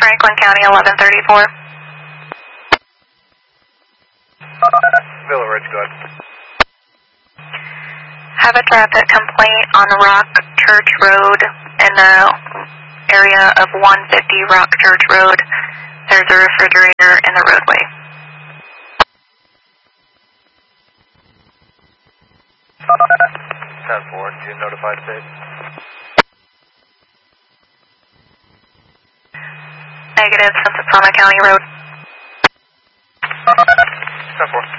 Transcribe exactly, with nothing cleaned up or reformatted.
Franklin County, eleven thirty-four. Villa Ridge, go ahead. Have a traffic complaint on Rock Church Road in the area of one fifty Rock Church Road. There's a refrigerator in the roadway. ten four, do you notify state? Negative, since it's on a county road. ten four.